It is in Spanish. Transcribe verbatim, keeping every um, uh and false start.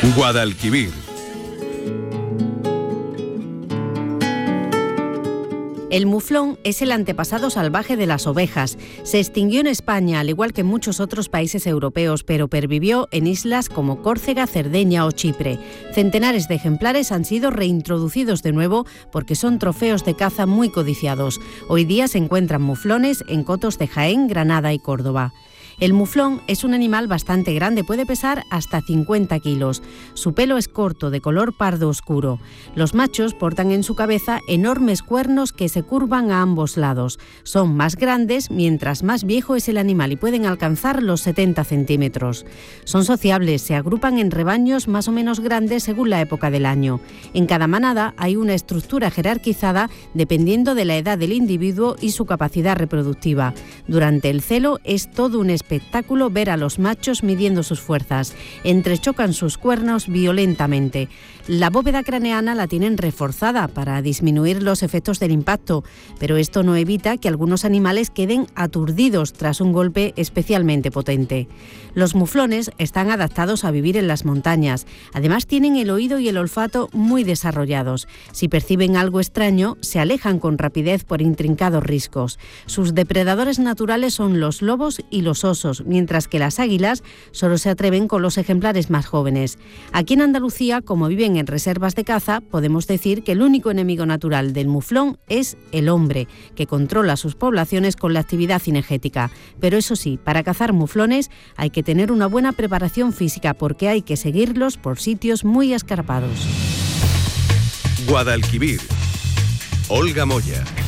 Guadalquivir. El muflón es el antepasado salvaje de las ovejas. Se extinguió en España, al igual que en muchos otros países europeos, pero pervivió en islas como Córcega, Cerdeña o Chipre. Centenares de ejemplares han sido reintroducidos de nuevo porque son trofeos de caza muy codiciados. Hoy día se encuentran muflones en cotos de Jaén, Granada y Córdoba. El muflón es un animal bastante grande, puede pesar hasta cincuenta kilos. Su pelo es corto, de color pardo oscuro. Los machos portan en su cabeza enormes cuernos que se curvan a ambos lados. Son más grandes mientras más viejo es el animal y pueden alcanzar los setenta centímetros. Son sociables, se agrupan en rebaños más o menos grandes según la época del año. En cada manada hay una estructura jerarquizada dependiendo de la edad del individuo y su capacidad reproductiva. Durante el celo es todo un espectáculo ver a los machos midiendo sus fuerzas. Entrechocan sus cuernos violentamente. La bóveda craneana la tienen reforzada para disminuir los efectos del impacto, pero esto no evita que algunos animales queden aturdidos tras un golpe especialmente potente. Los muflones están adaptados a vivir en las montañas. Además, tienen el oído y el olfato muy desarrollados. Si perciben algo extraño, se alejan con rapidez por intrincados riscos. Sus depredadores naturales son los lobos y los osos, mientras que las águilas solo se atreven con los ejemplares más jóvenes. Aquí en Andalucía, como viven en reservas de caza, podemos decir que el único enemigo natural del muflón es el hombre, que controla sus poblaciones con la actividad cinegética. Pero eso sí, para cazar muflones hay que tener una buena preparación física porque hay que seguirlos por sitios muy escarpados. Guadalquivir. Olga Moya.